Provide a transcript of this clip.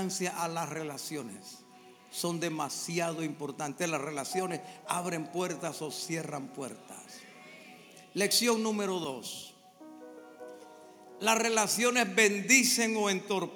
importancia a las relaciones. Son demasiado importantes. Las relaciones abren puertas o cierran puertas. Lección número 2. Las relaciones bendicen o entorpecen.